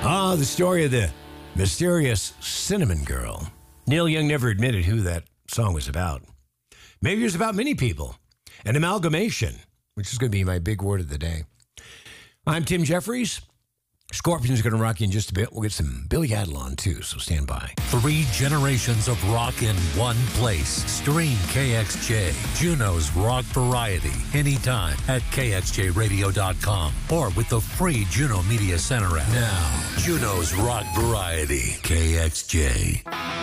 Ah, the story of the mysterious Cinnamon Girl. Neil Young never admitted who that song was about. Maybe it was about many people. An amalgamation, which is going to be my big word of the day. I'm Tim Jeffries. Scorpions are going to rock you in just a bit. We'll get some Billy Idol on, too, so stand by. 3 generations of rock in one place. Stream KXJ, Juno's Rock Variety, anytime at KXJRadio.com or with the free Juno Media Center app. Now, Juno's Rock Variety, KXJ.